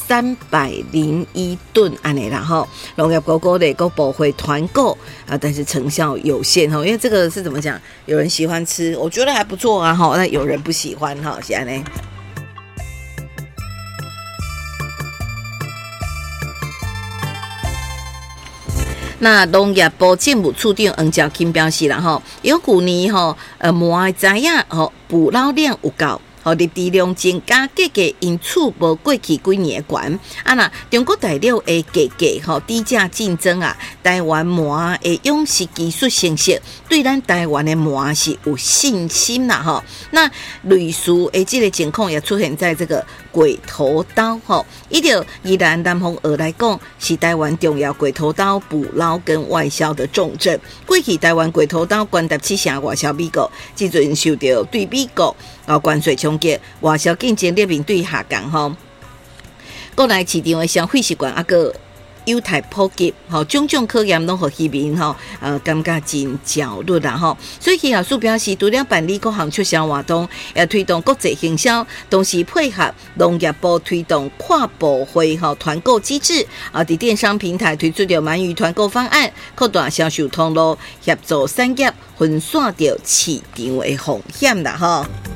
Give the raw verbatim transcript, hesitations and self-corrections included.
三百零一吨安尼啦吼，农业股股的个部会团购啊，但是成效有限吼，因为这个是怎么讲？有人喜欢吃，我觉得还不错啊吼，那有人不喜欢哈，是安尼。那农业部政务处长黄兆钦表示啦吼，有去年吼呃麻的知影吼捕捞量有够。吼，入地量增加，价格因此无过去几年的悬。啊那中国大陆的价格吼低价竞争啊，台湾麻的养殖技术成熟，对咱台湾的麻是有信心啦吼。那类似的这个情况也出现在这个鬼头刀吼，依照宜兰南方鹅来讲，是台湾重要鬼头刀捕捞跟外销的重镇。过去台湾鬼头刀关达七成外销美国，即阵受到对美国啊关税冲击，外销竞争力面对下降吼。国内市场的消费习惯啊个优太普及，吼种种考验拢互市民吼，呃，感觉真焦虑啦吼。所以企业署表示，除了办理各项促销活动，也推动国际行销，同时配合农业部推动跨部会吼团购机制，啊，伫电商平台推出着鳗鱼团购方案，扩大销售通路，协助产业分散掉市场的风险啦吼。